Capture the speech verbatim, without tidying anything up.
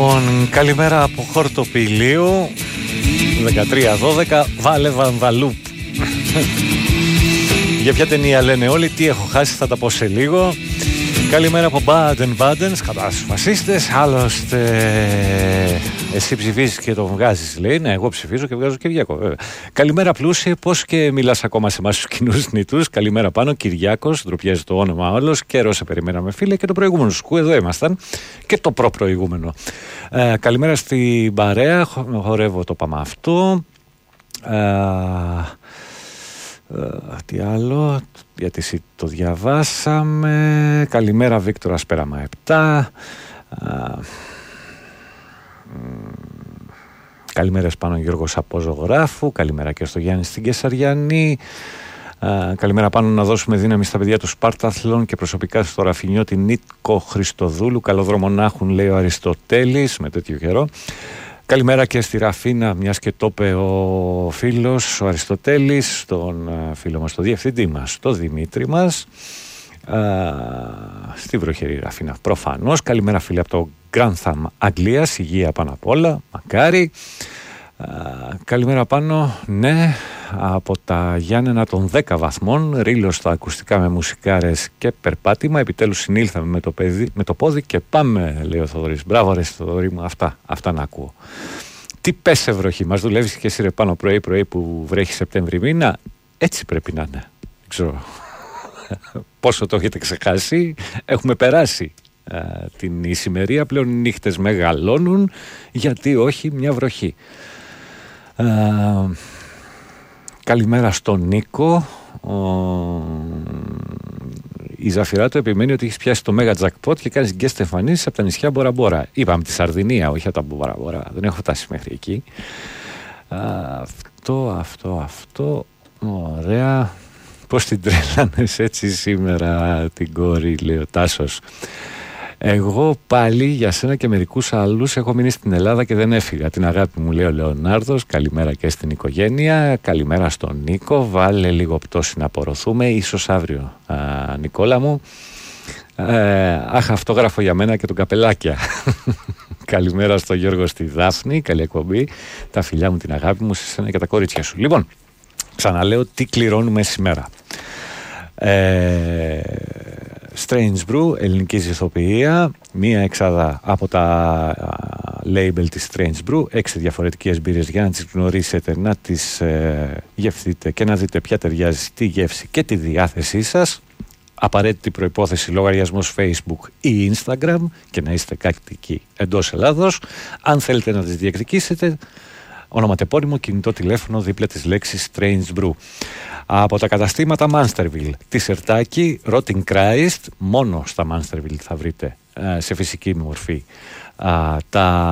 Καλημέρα από Χορτοπηλίου δεκατρία δώδεκα. Βάλε Βανδαλούπ. Για ποια ταινία λένε όλοι, τι έχω χάσει, θα τα πω σε λίγο. Καλημέρα από Μπάντεν Μπάντεν, κατά τους φασίστες. Άλλωστε, εσύ ψηφίζεις και το βγάζεις, λέει. Ναι, εγώ ψηφίζω και βγάζω Κυριάκο, βέβαια. Καλημέρα πλούσιε, πώς και μιλάς ακόμα σε εμάς τους κοινούς νητούς. Καλημέρα πάνω, Κυριάκος, ντροπιάζει το όνομα όλος. Καιρό σε περιμέναμε, φίλε, και το προηγούμενο σκου, εδώ ήμασταν. Και το προ-προηγούμενο. Ε, καλημέρα στην παρέα, χορεύω το πάμε αυτό. Ε, Uh, τι άλλο, γιατί το διαβάσαμε. Καλημέρα Βίκτορα Σπέραμα επτά. uh, mm, Καλημέρα πάνω Γιώργος από Ζωγράφου. Καλημέρα και στο Γιάννη στην Κεσαριανή. uh, Καλημέρα πάνω να δώσουμε δύναμη στα παιδιά του Σπάρταθλων και προσωπικά στο Ραφινιώτη Νίκο Χριστοδούλου. Καλό δρόμο να έχουν, λέει ο Αριστοτέλης, με τέτοιο καιρό. Καλημέρα και στη Ραφίνα, μιας και το είπε ο φίλος, ο Αριστοτέλης, τον φίλο μας, τον διευθυντή μας, τον Δημήτρη μας, α, στη βροχερή Ραφίνα προφανώς. Καλημέρα φίλοι από το Grantham Αγγλίας, υγεία πάνω απ' όλα, μακάρι. Α, καλημέρα πάνω, ναι, από τα Γιάννενα των δέκα βαθμών, ρίλος στα ακουστικά με μουσικάρες και περπάτημα. Επιτέλους συνήλθαμε με το, παιδί, με το πόδι και πάμε, λέει ο Θοδωρής. Μπράβο ρε Θοδωρή μου, αυτά, αυτά να ακούω. Τι πέσε βροχή, μας δουλεύεις και εσύ ρε πάνω πρωί πρωί που βρέχει Σεπτέμβρη μήνα. Έτσι πρέπει να είναι, δεν ξέρω πόσο το έχετε ξεχάσει. Έχουμε περάσει α, την ησημερία, πλέον οι νύχτες μεγαλώνουν, γιατί όχι μια βροχή. Uh, καλημέρα στον Νίκο. uh, Η Ζαφυρά του επιμένει ότι έχει πιάσει το μέγα jackpot και κάνει guest εμφανίσεις από τα νησιά Μπορα Μπορα. Είπαμε τη Σαρδινία, όχι από τα Μπορα Μπορα. Δεν έχω φτάσει μέχρι εκεί. uh, Αυτό, αυτό, αυτό. Ωραία. Πώς την τρέλανες έτσι σήμερα την κόρη, λέει ο Τάσος. Εγώ πάλι για σένα και μερικούς άλλους έχω μείνει στην Ελλάδα και δεν έφυγα. Την αγάπη μου, λέει ο Λεωνάρδος. Καλημέρα και στην οικογένεια. Καλημέρα στον Νίκο. Βάλε λίγο πτώση να απορροθούμε. Ίσως αύριο, α, Νικόλα μου. Ε, αχ, αυτόγραφο για μένα και τον καπελάκια. Καλημέρα στον Γιώργο στη Δάφνη. Καλή εκπομπή. Τα φιλιά μου, την αγάπη μου, σε σένα και τα κορίτσια σου. Λοιπόν, ξαναλέω τι κληρώνουμε σήμερα. Ε... Strange Brew, ελληνική ηθοποιία, μία εξάδα από τα label της Strange Brew, έξι διαφορετικές μπύρες για να τις γνωρίσετε, να τις ε, γευθείτε και να δείτε ποια ταιριάζει τη γεύση και τη διάθεσή σας. Απαραίτητη προϋπόθεση λογαριασμός Facebook ή Instagram και να είστε κάτοικοι εντός Ελλάδος. Αν θέλετε να τις διεκδικήσετε, ονοματεπώνυμο, κινητό τηλέφωνο δίπλα της λέξης Strange Brew. Από τα καταστήματα Mansterville, τη Σερτάκη, Rotting Christ, μόνο στα Mansterville θα βρείτε σε φυσική μορφή τα